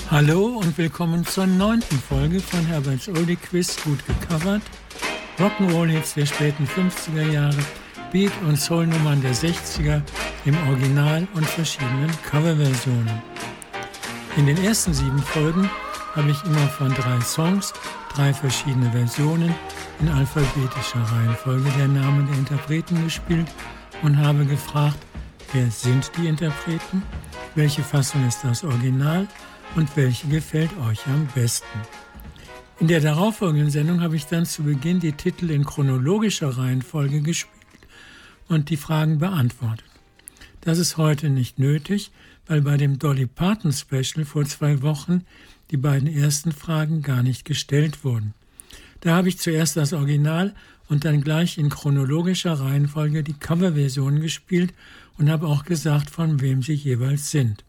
Hallo und willkommen zur 9. Folge von Herberts Oldie Quiz, gut gecovert. Rock'n'Roll-Hits der späten 50er Jahre, Beat- und Soul-Nummern der 60er im Original und verschiedenen Coverversionen. In den ersten 7 Folgen habe ich immer von 3 Songs, 3 verschiedene Versionen in alphabetischer Reihenfolge der Namen der Interpreten gespielt und habe gefragt, wer sind die Interpreten, welche Fassung ist das Original und welche gefällt euch am besten. In der darauffolgenden Sendung habe ich dann zu Beginn die Titel in chronologischer Reihenfolge gespielt und die Fragen beantwortet. Das ist heute nicht nötig, weil bei dem Dolly Parton Special vor 2 Wochen die beiden ersten Fragen gar nicht gestellt wurden. Da habe ich zuerst das Original und dann gleich in chronologischer Reihenfolge die Coverversion gespielt und habe auch gesagt, von wem sie jeweils sind.